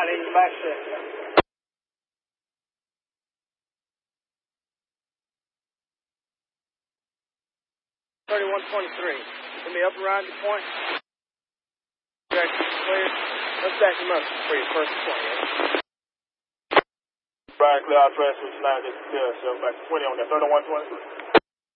Right, he's back there. 3123. Give me up around your point. Clear. Let's back him up for your first point. Brian, clear out transfer, 9, just clear, so back to 20 on that 3123.